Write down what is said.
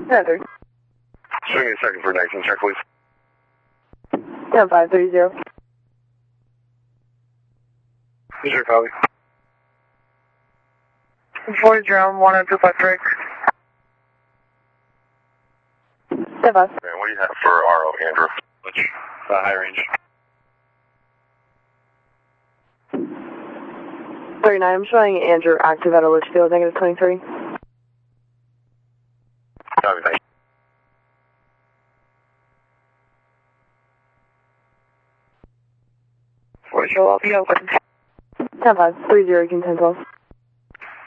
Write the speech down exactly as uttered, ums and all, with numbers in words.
Heather. Swing me a second for nineteen check, please. ten five three zero. Sure, copy. forty zero one oh two five three. ten five. Man, what do you have for R O, Andrew? Which, uh, high range? thirty-nine, I'm showing Andrew active at a Litchfield, negative twenty-three. Copy, thank you. forty, I'll be open. ten five three zero, you can ten twelve.